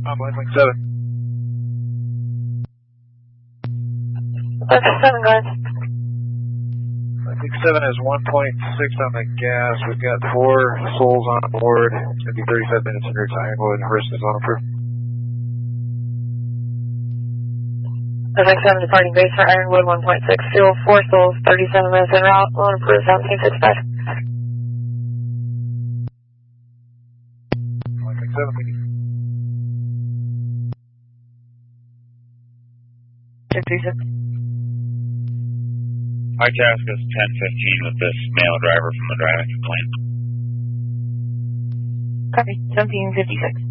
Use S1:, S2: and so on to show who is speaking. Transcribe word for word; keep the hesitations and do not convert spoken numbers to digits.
S1: Top line link seven.
S2: Link seven, guys.
S1: Link seven has one point six on the gas. We've got four souls on board. It's going to be thirty-five minutes in route to Ironwood. Wrist is on approved.
S2: Link seven departing base for Ironwood, one point six fuel, four souls, thirty-seven minutes en route. On approved, seventeen sixty-five.
S1: Link seven, thank you.
S3: My task is ten fifteen with this male driver from the driving plane.
S2: Copy, seventeen fifty-six.